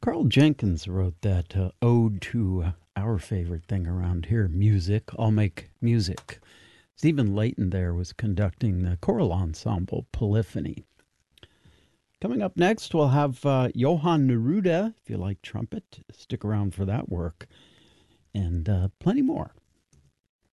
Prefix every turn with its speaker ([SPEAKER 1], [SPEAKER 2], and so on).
[SPEAKER 1] Carl Jenkins wrote that ode to our favorite thing around here, music. I'll make music. Stephen Layton there was conducting the choral ensemble Polyphony. Coming up next, we'll have Johan Neruda. If you like trumpet, stick around for that work. And plenty more.